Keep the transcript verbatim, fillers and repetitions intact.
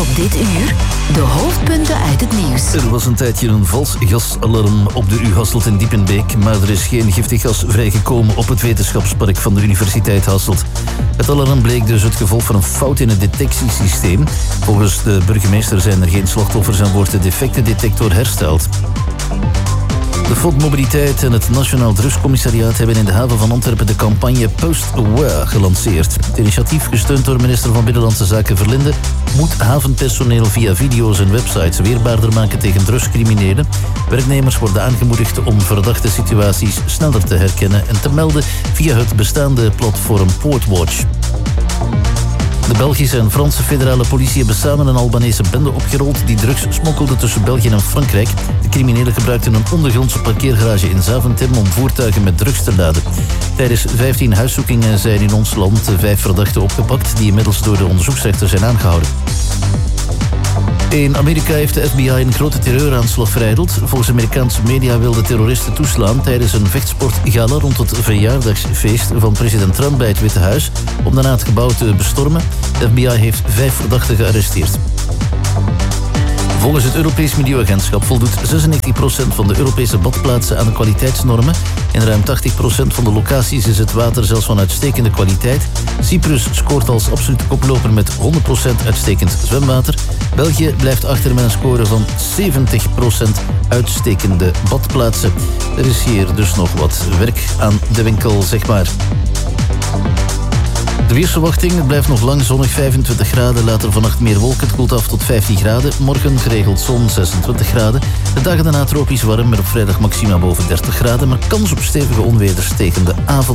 Op dit uur de hoofdpunten uit het nieuws. Er was een tijdje een vals gasalarm op de U Hasselt in Diepenbeek, maar er is geen giftig gas vrijgekomen op het wetenschapspark van de Universiteit Hasselt. Het alarm bleek dus het gevolg van een fout in het detectiesysteem. Volgens de burgemeester zijn er geen slachtoffers aan boord. De defectendetector hersteld. De F O D Mobiliteit en het Nationaal Drugscommissariaat hebben in de haven van Antwerpen de campagne Post-Aware gelanceerd. Het initiatief, gesteund door minister van Binnenlandse Zaken Verlinde, moet havenpersoneel via video's en websites weerbaarder maken tegen drugscriminelen. Werknemers worden aangemoedigd om verdachte situaties sneller te herkennen en te melden via het bestaande platform Portwatch. De Belgische en Franse federale politie hebben samen een Albanese bende opgerold die drugs smokkelde tussen België en Frankrijk. De criminelen gebruikten een ondergrondse parkeergarage in Zaventem om voertuigen met drugs te laden. Tijdens vijftien huiszoekingen zijn in ons land vijf verdachten opgepakt die inmiddels door de onderzoeksrechter zijn aangehouden. In Amerika heeft de F B I een grote terreuraanslag verijdeld. Volgens Amerikaanse media wilden terroristen toeslaan tijdens een vechtsportgala rond het verjaardagsfeest van president Trump bij het Witte Huis om daarna het gebouw te bestormen. De F B I heeft vijf verdachten gearresteerd. Volgens het Europees Milieuagentschap voldoet zesennegentig procent van de Europese badplaatsen aan de kwaliteitsnormen. In ruim tachtig procent van de locaties is het water zelfs van uitstekende kwaliteit. Cyprus scoort als absolute koploper met honderd procent uitstekend zwemwater. België blijft achter met een score van zeventig procent uitstekende badplaatsen. Er is hier dus nog wat werk aan de winkel, zeg maar. De weersverwachting, het blijft nog lang zonnig, vijfentwintig graden. Later vannacht meer wolken, het koelt af tot vijftien graden. Morgen geregeld zon, zesentwintig graden. De dagen daarna tropisch warm, met op vrijdag maxima boven dertig graden. Maar kans op stevige onweders tegen de avond.